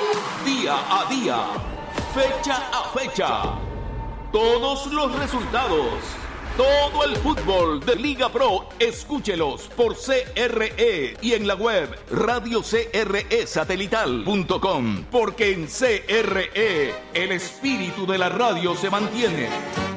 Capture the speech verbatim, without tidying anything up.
Día a día, fecha a fecha, todos los resultados, todo el fútbol de Liga Pro, escúchelos por C R E y en la web radio c r e satelital punto com, porque en C R E el espíritu de la radio se mantiene.